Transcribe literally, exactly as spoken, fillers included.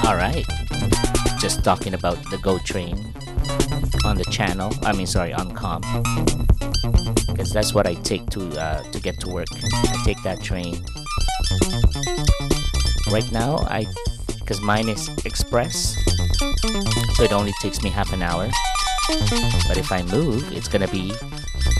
Alright, just talking about the GO train on the channel. I mean, sorry, on com. Because that's what I take to uh, to get to work. I take that train. Right now, I because mine is express, so it only takes me half an hour. But if I move, it's gonna be